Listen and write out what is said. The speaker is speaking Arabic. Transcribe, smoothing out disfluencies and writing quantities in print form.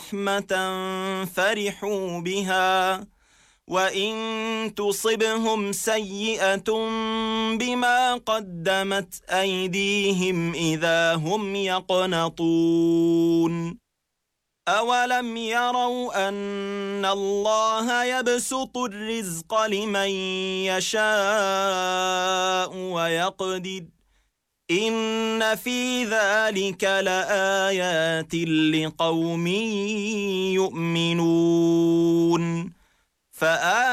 رحمة فرحوا بها وإن تصبهم سيئة بما قدمت أيديهم إذا هم يقنطون أولم يروا أن الله يبسط الرزق لمن يشاء ويقدر إن في ذلك لآيات لقوم يؤمنون